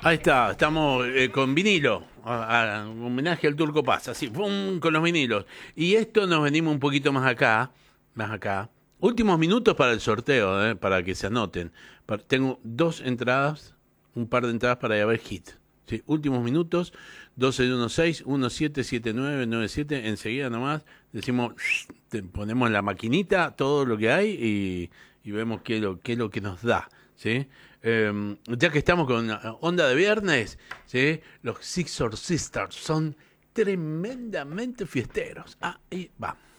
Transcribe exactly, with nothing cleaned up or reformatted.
Ahí está, estamos eh, con vinilo, a, a- homenaje al Turco Paz, así, ¡pum! Con los vinilos. Y esto nos venimos un poquito más acá, más acá. Últimos minutos para el sorteo, eh, para que se anoten. Pa- tengo dos entradas, un par de entradas para ir a ver Hit. Sí, últimos minutos, doce de dieciséis, diecisiete setenta y nueve noventa y siete, enseguida nomás decimos, te ponemos en la maquinita todo lo que hay y, y vemos qué es lo, qué es lo que nos da. ¿Sí? Eh, ya que estamos con onda de viernes, ¿sí? Los Six or Sisters son tremendamente fiesteros. Ahí va.